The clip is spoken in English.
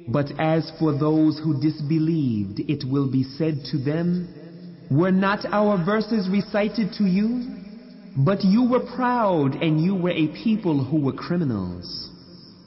But as for those who disbelieved, it will be said to them, were not our verses recited to you? But you were proud and you were a people who were criminals.